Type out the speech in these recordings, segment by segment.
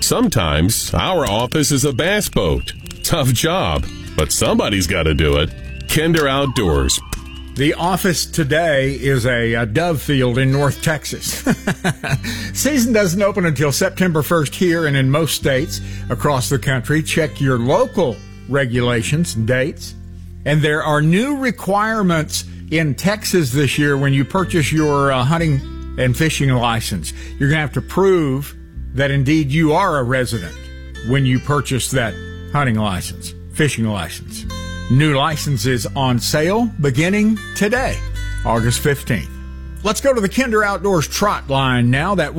Sometimes our office is a bass boat. Tough job, but somebody's got to do it. Kinder Outdoors. The office today is a dove field in North Texas. Season doesn't open until September 1st here and in most states across the country. Check your local regulations and dates. And there are new requirements in Texas this year when you purchase your hunting and fishing license. You're going to have to prove that indeed you are a resident when you purchase that hunting license, fishing license. New licenses on sale beginning today, August 15th. Let's go to the Kinder Outdoors trot line now, that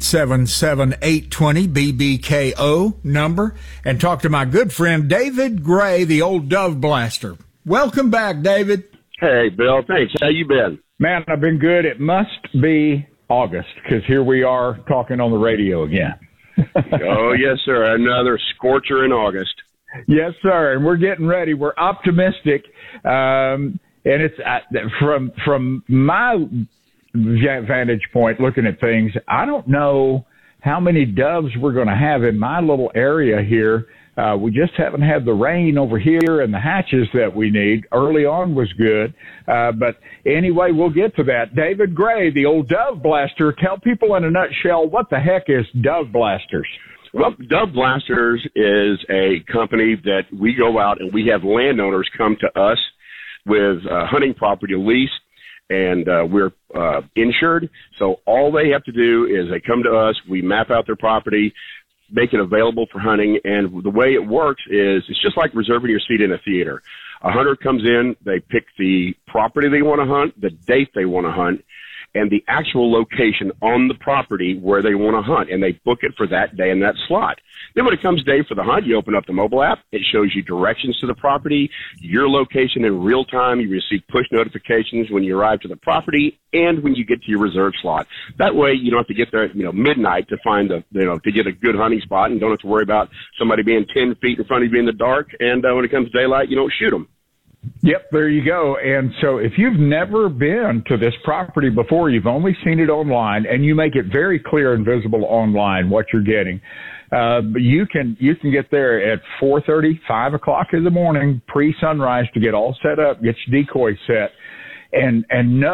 1-877-820-BBKO number, and talk to my good friend David Gray, the old Dove Blaster. Welcome back, David. Hey, Bill. Thanks. How you been? Man, I've been good. It must be August because here we are talking on the radio again. Oh, yes, sir. Another scorcher in August. Yes, sir. And we're getting ready. We're optimistic. And it's from my vantage point looking at things, I don't know how many doves we're going to have in my little area here. We just haven't had the rain over here and the hatches that we need. Early on was good. But anyway, we'll get to that. David Gray, the old Dove Blaster. Tell people in a nutshell, what the heck is Dove Blasters? Well, Dove Blasters is a company that we go out and we have landowners come to us with hunting property lease, and we're insured. So all they have to do is they come to us, we map out their property, make it available for hunting, and the way it works is it's just like reserving your seat in a theater. A hunter comes in, they pick the property they want to hunt, the date they want to hunt, and the actual location on the property where they want to hunt, and they book it for that day and that slot. Then when it comes day for the hunt, you open up the mobile app. It shows you directions to the property, your location in real time. You receive push notifications when you arrive to the property and when you get to your reserve slot. That way, you don't have to get there at midnight to find to get a good hunting spot, and don't have to worry about somebody being 10 feet in front of you in the dark. And when it comes daylight, you don't shoot them. Yep, there you go. And so if you've never been to this property before, you've only seen it online, and you make it very clear and visible online what you're getting. But you can get there at 4:30, 5 o'clock in the morning, pre-sunrise, to get all set up, get your decoy set, and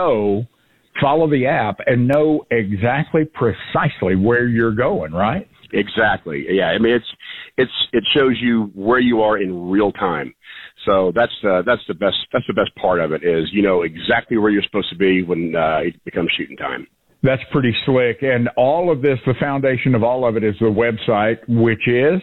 follow the app and know exactly precisely where you're going, right? Exactly. Yeah. I mean, it shows you where you are in real time. So that's the best part of it is you know exactly where you're supposed to be when it becomes shooting time. That's pretty slick. And all of this, the foundation of all of it is the website, which is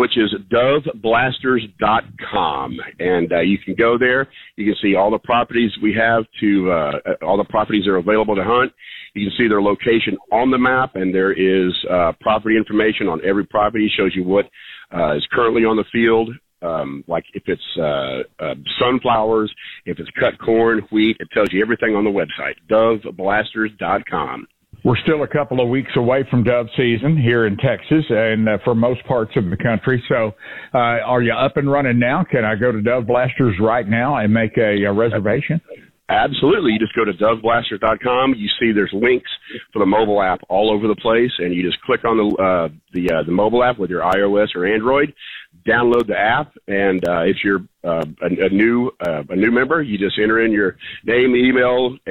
doveblasters.com. And you can go there. You can see all the properties we have all the properties that are available to hunt. You can see their location on the map, and there is property information on every property. It shows you what is currently on the field. Like if it's sunflowers, if it's cut corn, wheat, it tells you everything on the website, doveblasters.com. We're still a couple of weeks away from dove season here in Texas and for most parts of the country. So are you up and running now? Can I go to Dove Blasters right now and make a reservation? Absolutely. You just go to doveblasters.com. You see there's links for the mobile app all over the place, and you just click on the mobile app with your iOS or Android, download the app, and if you're a new member, you just enter in your name, email,